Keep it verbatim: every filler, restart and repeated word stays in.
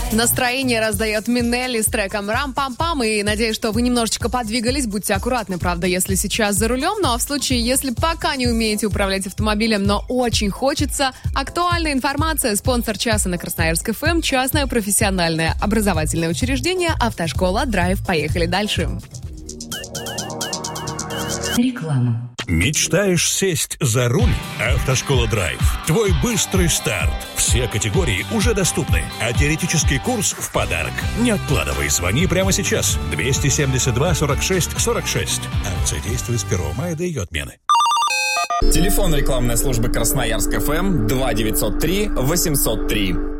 Настроение раздает Минелли с треком «Рам-пам-пам». И надеюсь, что вы немножечко подвигались. Будьте аккуратны, правда, если сейчас за рулем. Ну а в случае, если пока не умеете управлять автомобилем, но очень хочется, актуальная информация. Спонсор часа на Красноярск эф эм. Частное профессиональное образовательное учреждение «Автошкола Драйв». Поехали дальше. Реклама. Мечтаешь сесть за руль? Автошкола Драйв. Твой быстрый старт. Все категории уже доступны, а теоретический курс в подарок. Не откладывай, звони прямо сейчас. двести семьдесят два сорок шесть сорок шесть. Акция действует с первого мая до ее отмены. Телефон рекламной службы Красноярск эф эм два девятьсот три восемьсот три.